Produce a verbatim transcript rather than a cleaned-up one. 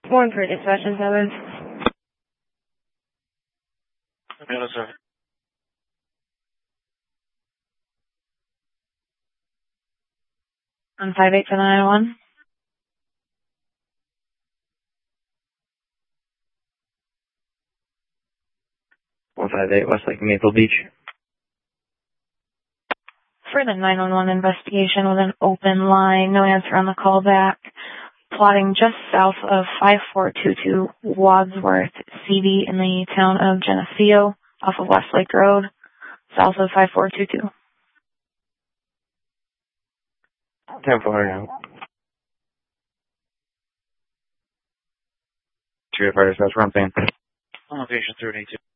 One for dispatch and seven. Hello, sir. On five eight for nine one. one five eight Westlake Maple Beach. For the nine one one investigation with an open line, no answer on the call back. Plotting just south of five four two two Wadsworth C D in the town of Geneseo off of Westlake Road, south of five four two two. ten four now. Tree of Fire, that's what I'm saying. On location three eighty-two.